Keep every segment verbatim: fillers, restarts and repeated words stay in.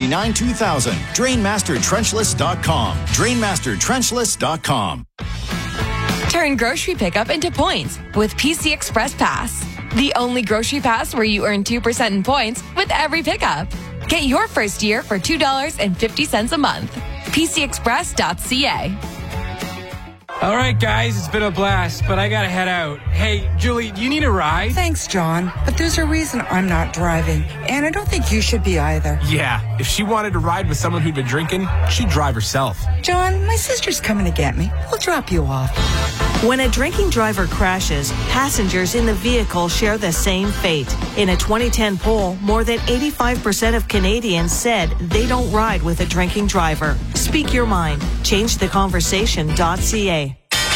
nine two thousand. Drain Master Trenchless dot com. Drain Master Trenchless dot com. Turn grocery pickup into points with P C Express Pass. The only grocery pass where you earn two percent in points with every pickup. Get your first year for two dollars and fifty cents a month. P C Express dot C A. All right, guys, it's been a blast, but I gotta head out. Hey, Julie, do you need a ride? Thanks, John, but there's a reason I'm not driving, and I don't think you should be either. Yeah, if she wanted to ride with someone who'd been drinking, she'd drive herself. John, my sister's coming to get me. We'll drop you off. When a drinking driver crashes, passengers in the vehicle share the same fate. In a twenty ten poll, more than eighty-five percent of Canadians said they don't ride with a drinking driver. Speak your mind. change the conversation dot c a.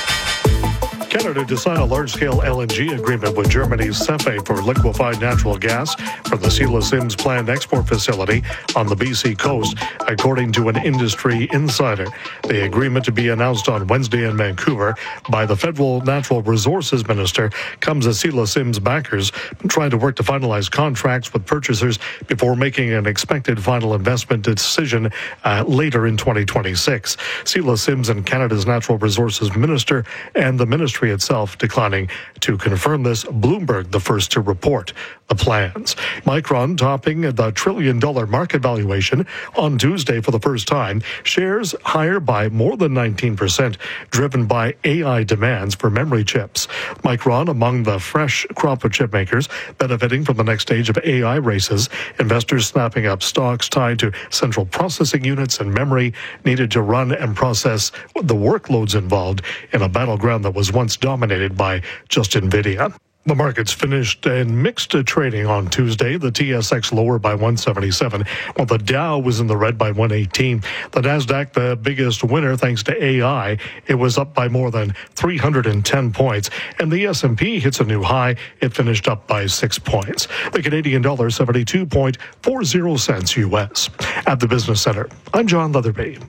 Canada to sign a large-scale L N G agreement with Germany's CEFE for liquefied natural gas from the Sheila Sims planned export facility on the B C coast, according to an industry insider. The agreement, to be announced on Wednesday in Vancouver by the Federal Natural Resources Minister, comes as Sheila Sims backers trying to work to finalize contracts with purchasers before making an expected final investment decision uh, later in twenty twenty-six. Sheila Sims and Canada's Natural Resources Minister and the Ministry itself declining to confirm this. Bloomberg, the first to report the plans. Micron topping the trillion dollar market valuation on Tuesday for the first time. Shares higher by more than nineteen percent, driven by A I demands for memory chips. Micron among the fresh crop of chip makers benefiting from the next stage of A I races. Investors snapping up stocks tied to central processing units and memory needed to run and process the workloads involved in a battleground that was once dominated by just NVIDIA. The markets finished in mixed trading on Tuesday. The T S X lower by one seventy-seven, while the Dow was in the red by one eighteen. The Nasdaq, the biggest winner thanks to A I, it was up by more than three hundred ten points. And the S and P hits a new high. It finished up by six points. The Canadian dollar, seventy-two point four zero cents U S. At the Business Center, I'm John Leatherby.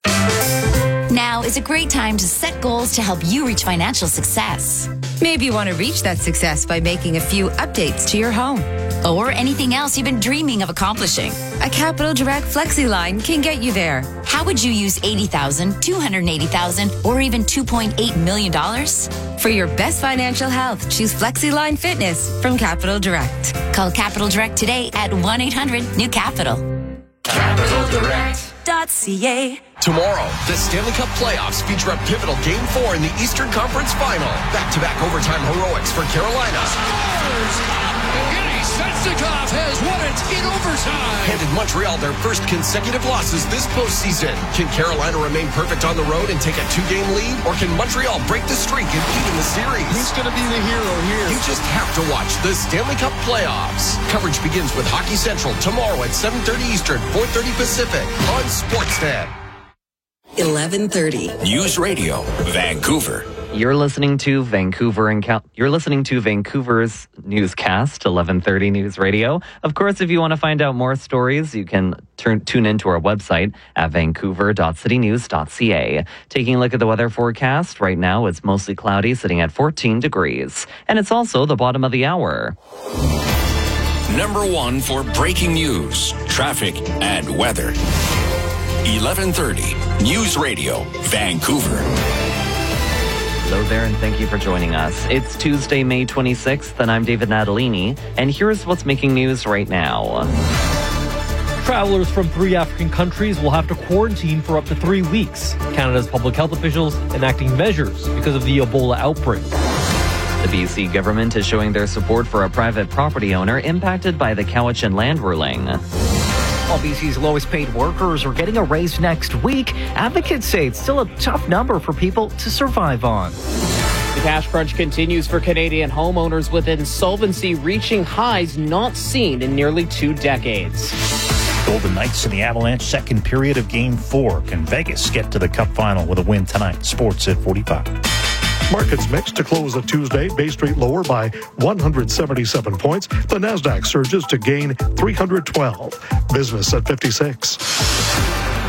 Now is a great time to set goals to help you reach financial success. Maybe you want to reach that success by making a few updates to your home. Or anything else you've been dreaming of accomplishing. A Capital Direct FlexiLine can get you there. How would you use eighty thousand dollars, two hundred eighty thousand dollars, or even two point eight million dollars? For your best financial health, choose FlexiLine Fitness from Capital Direct. Call Capital Direct today at one eight hundred new capital. Capital Direct dot c a. Tomorrow, the Stanley Cup playoffs feature a pivotal Game four in the Eastern Conference Final. Back-to-back overtime heroics for Carolina. Scores! Evgeny Svechnikov has won it in overtime. Handed Montreal their first consecutive losses this postseason. Can Carolina remain perfect on the road and take a two-game lead? Or can Montreal break the streak and lead in the series? Who's going to be the hero here? You just have to watch the Stanley Cup playoffs. Coverage begins with Hockey Central tomorrow at seven thirty Eastern, four thirty Pacific on Sportsnet. eleven thirty News Radio, Vancouver. You're listening to Vancouver and Cal- you're listening to Vancouver's newscast, eleven thirty News Radio. Of course, if you want to find out more stories, you can turn, tune into our website at vancouver dot city news dot c a. Taking a look at the weather forecast, right now it's mostly cloudy, sitting at fourteen degrees. And it's also the bottom of the hour. Number one for breaking news, traffic, and weather. eleven thirty News Radio, Vancouver. Hello there, and thank you for joining us. It's Tuesday, May twenty-sixth, and I'm David Natalini, and here's what's making news right now. Travelers from three African countries will have to quarantine for up to three weeks. Canada's public health officials enacting measures because of the Ebola outbreak. The B C government is showing their support for a private property owner impacted by the Cowichan land ruling. While B C's lowest paid workers are getting a raise next week, advocates say it's still a tough number for people to survive on. The cash crunch continues for Canadian homeowners, with insolvency reaching highs not seen in nearly two decades. Golden Knights in the Avalanche second period of Game four. Can Vegas get to the Cup final with a win tonight? Sports at forty-five. Markets mixed to close at Tuesday. Bay Street lower by one hundred seventy-seven points. The Nasdaq surges to gain three hundred twelve. Business at fifty-six.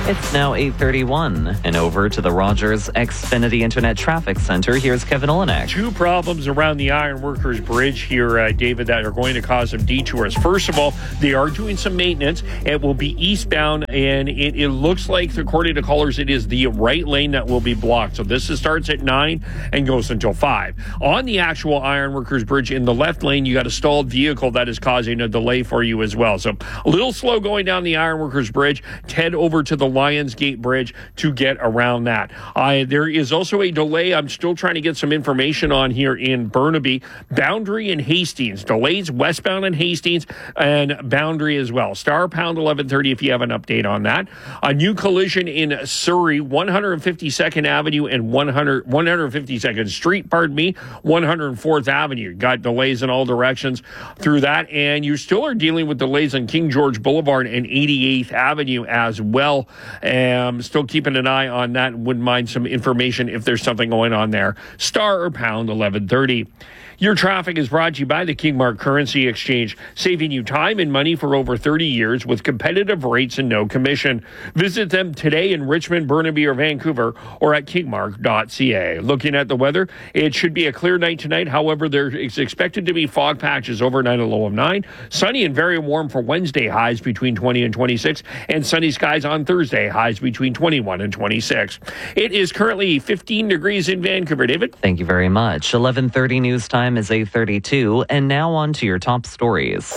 It's now eight thirty-one, and over to the Rogers Xfinity Internet Traffic Center. Here's Kevin Olenek. Two problems around the Ironworkers Bridge here, uh, David, that are going to cause some detours. First of all, they are doing some maintenance. It will be eastbound, and it, it looks like, according to callers, it is the right lane that will be blocked. So this is, starts at nine and goes until five. On the actual Ironworkers Bridge, in the left lane, you got a stalled vehicle that is causing a delay for you as well. So a little slow going down the Ironworkers Bridge. Head over to the Lions Gate Bridge to get around that. Uh, there is also a delay. I'm still trying to get some information on here in Burnaby. Boundary and Hastings. Delays westbound in Hastings and Boundary as well. Star pound eleven thirty if you have an update on that. A new collision in Surrey, one hundred fifty-second Avenue and one hundred, one hundred fifty-second Street, pardon me, one hundred fourth Avenue. Got delays in all directions through that. And you still are dealing with delays on King George Boulevard and eighty-eighth Avenue as well. Um, still keeping an eye on that. Wouldn't mind some information if there's something going on there. Star or pound eleven thirty. Your traffic is brought to you by the Kingmark Currency Exchange, saving you time and money for over thirty years with competitive rates and no commission. Visit them today in Richmond, Burnaby, or Vancouver, or at kingmark dot c a. Looking at the weather, it should be a clear night tonight. However, there is expected to be fog patches overnight, a low of nine. Sunny and very warm for Wednesday, highs between twenty and twenty-six, and sunny skies on Thursday, highs between twenty-one and twenty-six. It is currently fifteen degrees in Vancouver. David? Thank you very much. eleven thirty news time is eight thirty-two, and now on to your top stories.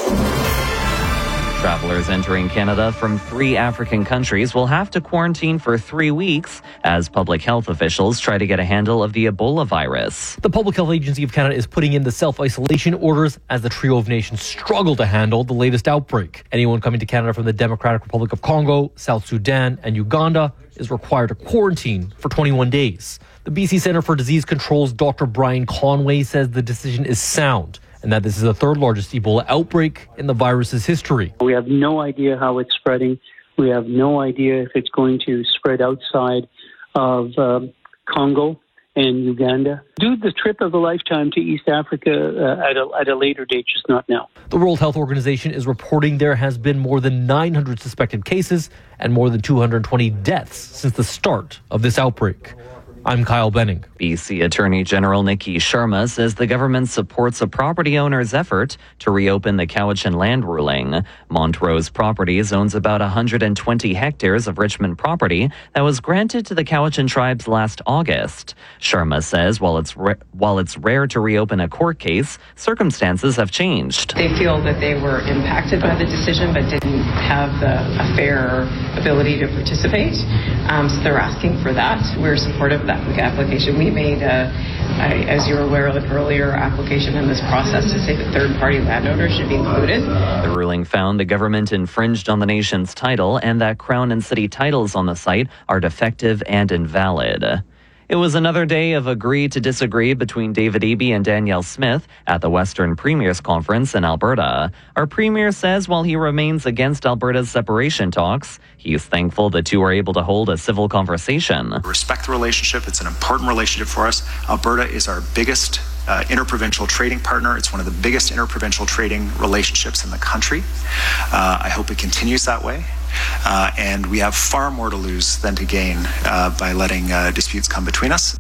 Travelers entering Canada from three African countries will have to quarantine for three weeks as public health officials try to get a handle of the Ebola virus. The Public Health Agency of Canada is putting in the self-isolation orders as the trio of nations struggle to handle the latest outbreak. Anyone coming to Canada from the Democratic Republic of Congo, South Sudan, and Uganda is required to quarantine for twenty-one days. The B C Centre for Disease Control's Doctor Brian Conway says the decision is sound and that this is the third largest Ebola outbreak in the virus's history. We have no idea how it's spreading. We have no idea if it's going to spread outside of um, Congo and Uganda. Do the trip of a lifetime to East Africa uh, at, a, at a later date, just not now. The World Health Organization is reporting there has been more than nine hundred suspected cases and more than two hundred twenty deaths since the start of this outbreak. I'm Kyle Benning. B C Attorney General Nikki Sharma says the government supports a property owner's effort to reopen the Cowichan land ruling. Montrose Properties owns about one hundred twenty hectares of Richmond property that was granted to the Cowichan tribes last August. Sharma says while it's ra- while it's rare to reopen a court case, circumstances have changed. They feel that they were impacted by the decision but didn't have the, a fair ability to participate. Um, so they're asking for that. We're supportive of that application. We made, a, a, as you're aware, an earlier application in this process to say that third-party landowners should be included. The ruling found the government infringed on the nation's title and that Crown and City titles on the site are defective and invalid. It was another day of agree to disagree between David Eby and Danielle Smith at the Western Premiers Conference in Alberta. Our Premier says while he remains against Alberta's separation talks, he is thankful the two are able to hold a civil conversation. Respect the relationship. It's an important relationship for us. Alberta is our biggest uh, interprovincial trading partner. It's one of the biggest interprovincial trading relationships in the country. Uh, I hope it continues that way. Uh, and we have far more to lose than to gain uh, by letting uh, disputes come between us.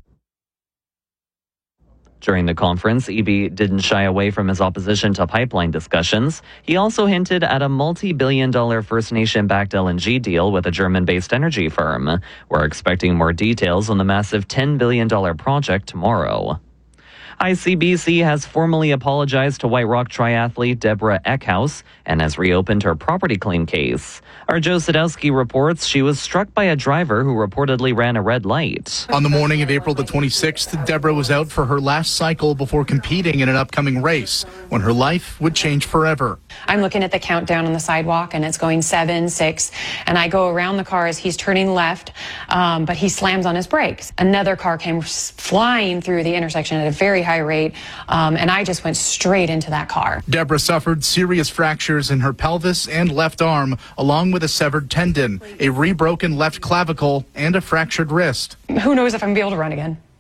During the conference, Eby didn't shy away from his opposition to pipeline discussions. He also hinted at a multi-billion dollar First Nation-backed L N G deal with a German-based energy firm. We're expecting more details on the massive ten billion dollars project tomorrow. I C B C has formally apologized to White Rock triathlete Deborah Eckhouse and has reopened her property claim case. Our Joe Sadowski reports she was struck by a driver who reportedly ran a red light. On the morning of April the twenty-sixth, Deborah was out for her last cycle before competing in an upcoming race, when her life would change forever. I'm looking at the countdown on the sidewalk, and it's going seven, six, and I go around the car as he's turning left, um, but he slams on his brakes. Another car came flying through the intersection at a very high rate, um, and I just went straight into that car. Deborah suffered serious fractures in her pelvis and left arm, along with a severed tendon, a rebroken left clavicle, and a fractured wrist. Who knows if I'm going to be able to run again?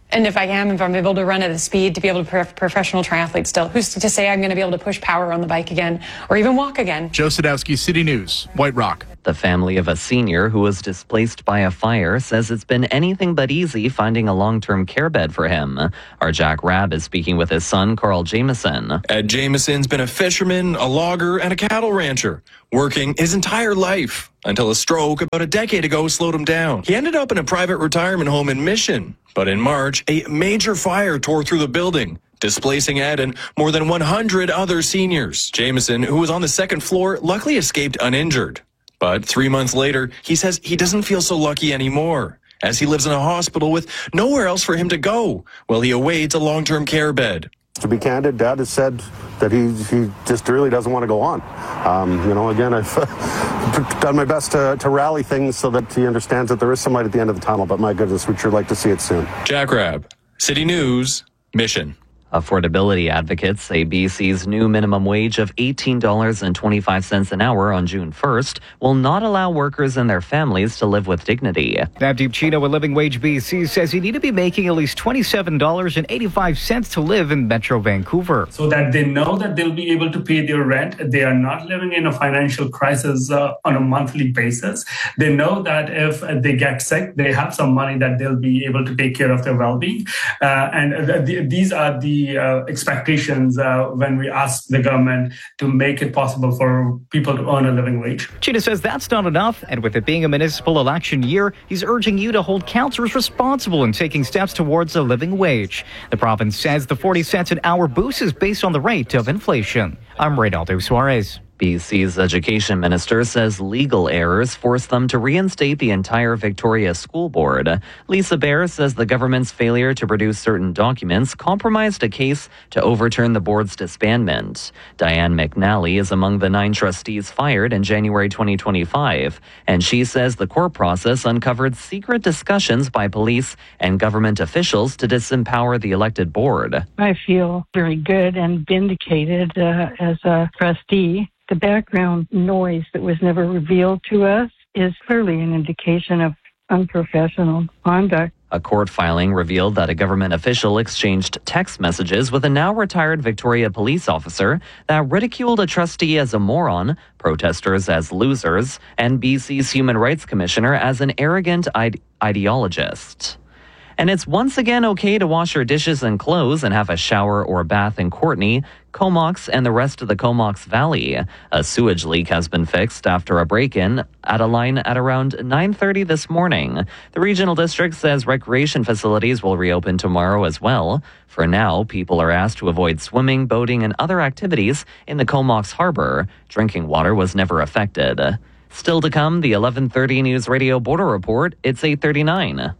And if I am, if I'm able to run at the speed to be able to be a professional triathlete still, who's to say I'm going to be able to push power on the bike again or even walk again? Joe Sadowski, City News, White Rock. The family of a senior who was displaced by a fire says it's been anything but easy finding a long-term care bed for him. Our Jack Rabb is speaking with his son, Carl Jameson. Ed Jameson's been a fisherman, a logger, and a cattle rancher, working his entire life until a stroke about a decade ago slowed him down. He ended up in a private retirement home in Mission, but in March, a major fire tore through the building, displacing Ed and more than one hundred other seniors. Jameson, who was on the second floor, luckily escaped uninjured. But three months later, he says he doesn't feel so lucky anymore, as he lives in a hospital with nowhere else for him to go while he awaits a long-term care bed. To be candid, Dad has said that he he just really doesn't want to go on. Um, you know, again, I've done my best to, to rally things so that he understands that there is some light at the end of the tunnel, but my goodness, we'd sure like to see it soon. Jack Rabb, City News, Mission. Affordability advocates say B C's new minimum wage of eighteen dollars and twenty-five cents an hour on June first will not allow workers and their families to live with dignity. Navdeep Chino with Living Wage B C says you need to be making at least twenty-seven dollars and eighty-five cents to live in Metro Vancouver. So that they know that they'll be able to pay their rent. They are not living in a financial crisis uh, on a monthly basis. They know that if they get sick, they have some money that they'll be able to take care of their well-being. Uh, and th- th- these are the Uh, expectations uh, when we ask the government to make it possible for people to earn a living wage. Chino says that's not enough, and with it being a municipal election year, he's urging you to hold councillors responsible in taking steps towards a living wage. The province says the forty cents an hour boost is based on the rate of inflation. I'm Reynaldo Suarez. B C's education minister says legal errors forced them to reinstate the entire Victoria School Board. Lisa Baer says the government's failure to produce certain documents compromised a case to overturn the board's disbandment. Diane McNally is among the nine trustees fired in January twenty twenty-five, and she says the court process uncovered secret discussions by police and government officials to disempower the elected board. I feel very good and vindicated uh, as a trustee. The background noise that was never revealed to us is clearly an indication of unprofessional conduct. A court filing revealed that a government official exchanged text messages with a now retired Victoria police officer that ridiculed a trustee as a moron, protesters as losers, and B C's Human Rights Commissioner as an arrogant ide- ideologist. And it's once again okay to wash your dishes and clothes and have a shower or bath in Courtenay, Comox, and the rest of the Comox Valley. A sewage leak has been fixed after a break-in at a line at around nine thirty this morning. The regional district says recreation facilities will reopen tomorrow as well. For now, people are asked to avoid swimming, boating, and other activities in the Comox Harbor. Drinking water was never affected. Still to come, the eleven thirty News Radio Border Report. It's eight thirty-nine.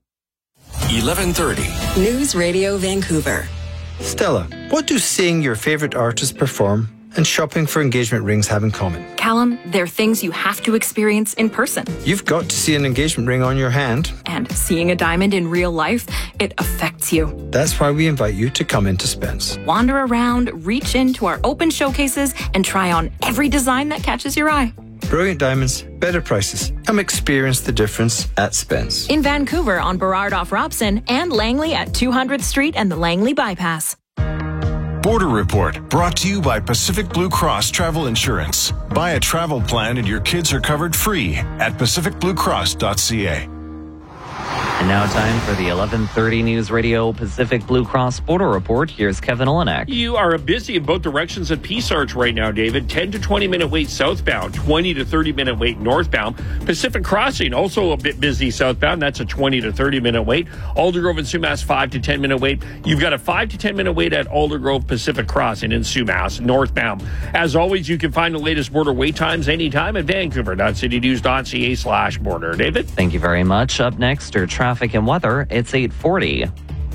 eleven thirty. News Radio Vancouver. Stella, what do seeing your favorite artist perform and shopping for engagement rings have in common? Callum, they're things you have to experience in person. You've got to see an engagement ring on your hand. And seeing a diamond in real life, it affects you. That's why we invite you to come into Spence. Wander around, reach into our open showcases, and try on every design that catches your eye. Brilliant diamonds, better prices. Come experience the difference at Spence. In Vancouver on Burrard off Robson and Langley at two hundredth Street and the Langley Bypass. Border Report brought to you by Pacific Blue Cross Travel Insurance. Buy a travel plan and your kids are covered free at pacific blue cross dot c a. And now time for the eleven thirty News Radio Pacific Blue Cross Border Report. Here's Kevin Olenek. You are busy in both directions at Peace Arch right now, David. ten to twenty minute wait southbound, twenty to thirty minute wait northbound. Pacific Crossing also a bit busy southbound. That's a twenty to thirty minute wait. Aldergrove and Sumas, five to ten minute wait. You've got a five to ten minute wait at Aldergrove Pacific Crossing in Sumas, northbound. As always, you can find the latest border wait times anytime at vancouver dot city news dot c a slash border. David? Thank you very much. Up next are traffic and weather. It's eight forty.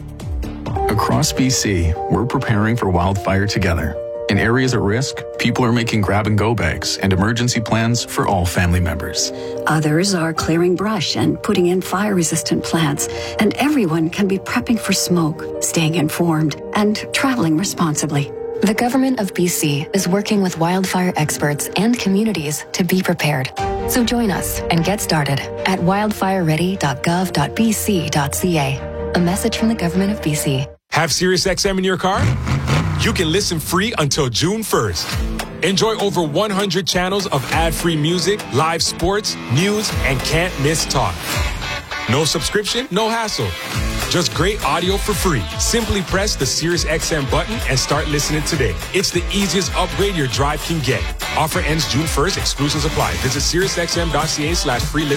Across B C, we're preparing for wildfire together. In areas at risk, people are making grab-and-go bags and emergency plans for all family members. Others are clearing brush and putting in fire-resistant plants. And everyone can be prepping for smoke, staying informed, and traveling responsibly. The Government of B C is working with wildfire experts and communities to be prepared. So join us and get started at wildfire ready dot gov dot b c dot c a. A message from the government of B C. Have SiriusXM in your car? You can listen free until June first. Enjoy over one hundred channels of ad-free music, live sports, news, and can't-miss talk. No subscription, no hassle. Just great audio for free. Simply press the SiriusXM button and start listening today. It's the easiest upgrade your drive can get. Offer ends June first. Exclusions apply. Visit SiriusXM.ca slash free listen.